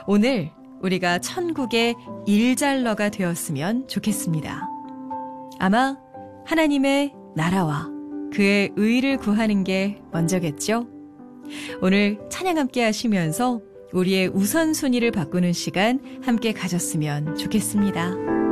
오늘 우리가 천국의 일잘러가 되었으면 좋겠습니다. 아마 하나님의 나라와 그의 의를 구하는 게 먼저겠죠? 오늘 찬양 함께 하시면서 우리의 우선순위를 바꾸는 시간 함께 가졌으면 좋겠습니다.